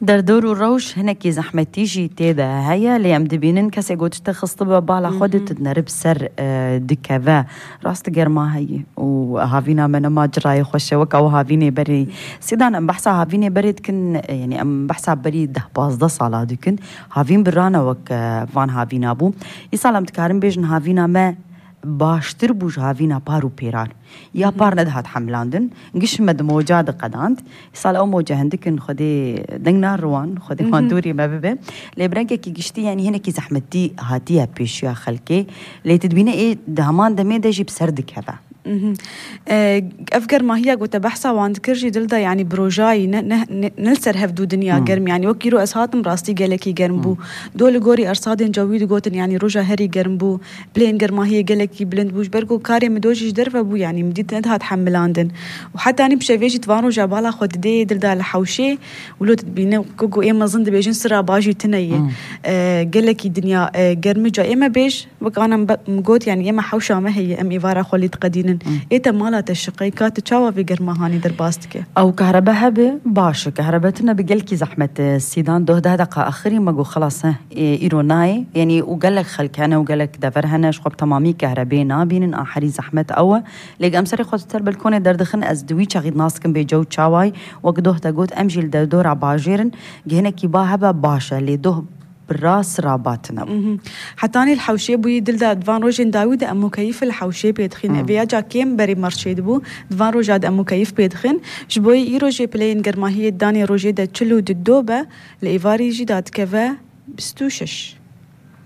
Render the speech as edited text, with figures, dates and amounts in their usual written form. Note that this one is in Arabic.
دردور الروش هناك زحمة تيجي تيدا هيا ليام دبينن كسي قوت تخص طبع بالا خودت نرب سر دكافا راست جرما هي وهافينا من ما جراي خوش وك او هافيني بري سيدان ام بحثا هافيني بريد كن يعني ام بحثا بري ده باز صالا دكن هافين برانا وك فان هافينا بو يسالم تكارم بيجن هافينا ما باشتر بوش هافينا بارو بيران يا بار ندهات حملاندن نقش مد موجاد قدانت يصال او موجه عندك خدي دنگنا روان خدي ماندوري ما ببه لبرنك كي قشتي يعني هنا كي زحمتي هاتيها بيش يا خلكي لي تدبينا ايه دهمان دمي دجي بسردك هذا أفكر ما هي قلت بحثا وعند كرجي دلدا يعني بروجاي نلسر هفدو دنيا جرم يعني وكيرو أسهاتم راستي جالكي جرمبو دول جوري أرصادين جويد قوتن يعني روجا هري جرمبو بلين جرم ما هي جالكي بلند بوش بركو كاري مدوجي درفة بو يعني مديت ندها تحملاندن وحتى أنا بشافيجي توانو جابالا خد دي دلدا لحوشي ولو تبينه كوكو إما زند بيجن سرا باجي تنيه جالكي دنيا جرم جا إما بيج وكأنا مقول يعني إما حوشة ما هي أم إيفارا خليت قدين إيه مالات الشقيقات تشاوا في جرمهاني درباستك أو كهرباء هبه باش كهربتنا بقلكي زحمة السيدان ده دقة آخري ما جو خلاص إيروناي يعني وقالك خلكنا وقالك دفرهنا شقب تمامي كهرباء نابين آخري زحمة أول لقى أمسري خد تربل كونه دردخن أزدوي شغيد ناسكن بيجو تشاواي وقدوه تقول أمجيل دور عباجيرن جهنا كيبا هبه باشا اللي ده براس راباتنا حتى أنا الحوشي بوي دلدا دفان روجين داود أم مكيف الحوشي بيدخن فياجا كيم بري مرشيد بو دفان روجاد أم مكيف بيدخن جبوي إيروجي بلين قرماهية داني روجي دا تشلو ددوبة لإيفاري جداد كفا بستوشش